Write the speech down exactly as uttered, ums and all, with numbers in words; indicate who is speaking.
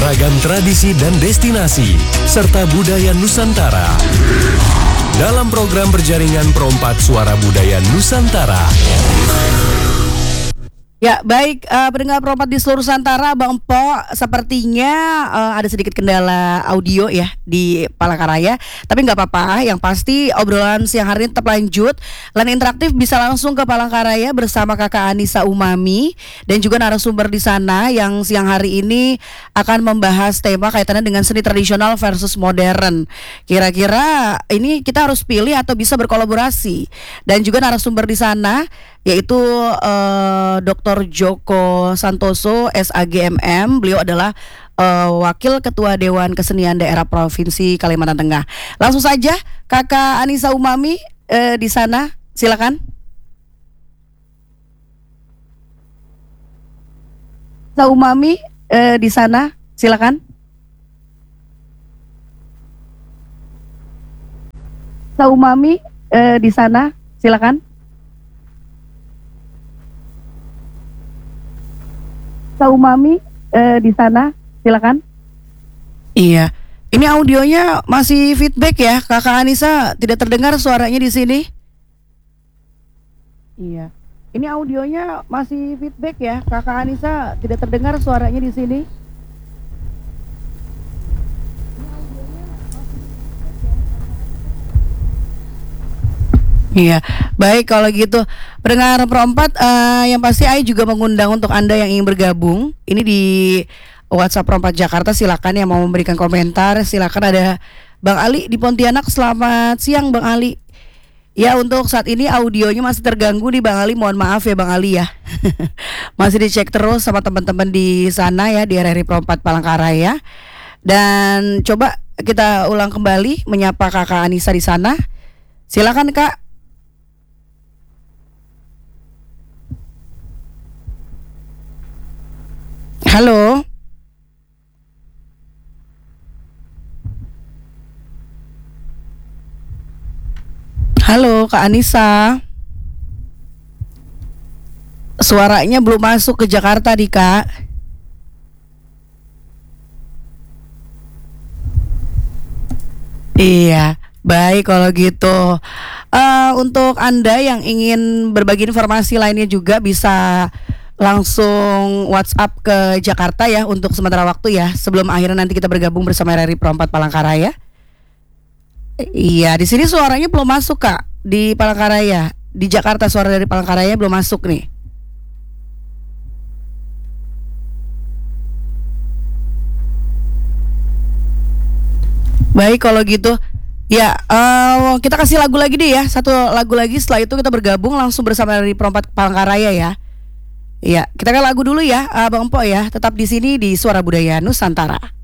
Speaker 1: beragam tradisi dan destinasi, serta budaya Nusantara. Dalam program berjaringan Perompak Suara Budaya Nusantara.
Speaker 2: Ya baik, uh, pendengar Perompak di seluruh Nusantara, Bang Empo, sepertinya uh, ada sedikit kendala audio ya di Palangkaraya. Tapi nggak apa-apa, yang pasti obrolan siang hari ini tetap lanjut. Lan interaktif bisa langsung ke Palangkaraya bersama Kakak Anissa Umami dan juga narasumber di sana yang siang hari ini akan membahas tema kaitannya dengan seni tradisional versus modern. Kira-kira ini kita harus pilih atau bisa berkolaborasi. Dan juga narasumber di sana yaitu uh, Doktor Joko Santoso S A G M M. Beliau adalah uh, Wakil Ketua Dewan Kesenian Daerah Provinsi Kalimantan Tengah. Langsung saja Kakak Anissa Umami uh, di sana, silakan. Anissa Umami uh, di sana, silakan. Anissa Umami uh, di sana, silakan. Umami eh, di sana, silakan. Iya, ini audionya masih feedback ya, Kakak Anissa, tidak terdengar suaranya di sini. Iya, ini audionya masih feedback ya, Kakak Anissa, tidak terdengar suaranya di sini. Iya, baik kalau gitu. Pendengar Perompak, uh, yang pasti Ai juga mengundang untuk Anda yang ingin bergabung. Ini di WhatsApp Perompak Jakarta, silakan yang mau memberikan komentar. Silakan, ada Bang Ali di Pontianak. Selamat siang Bang Ali. Ya, untuk saat ini audionya masih terganggu nih Bang Ali. Mohon maaf ya Bang Ali ya. Masih dicek terus sama teman-teman di sana ya, di R R I Perompak Palangkaraya. Dan coba kita ulang kembali menyapa Kakak Anissa di sana. Silakan Kak. Halo. Halo Kak Anissa. Suaranya belum masuk ke Jakarta nih Kak. Iya, baik kalau gitu. Uh, untuk Anda yang ingin berbagi informasi lainnya juga bisa langsung WhatsApp ke Jakarta ya untuk sementara waktu ya, sebelum akhirnya nanti kita bergabung bersama R R I Perompak Palangkaraya. Iya, di sini suaranya belum masuk Kak, di Palangkaraya. Di Jakarta suara dari Palangkaraya belum masuk nih. Baik kalau gitu. Ya, uh, kita kasih lagu lagi deh ya, satu lagu lagi, setelah itu kita bergabung langsung bersama R R I Perompak Palangkaraya ya. Iya, kita kan lagu dulu ya, uh, Bang Empo ya. Tetap di sini di Suara Budaya Nusantara.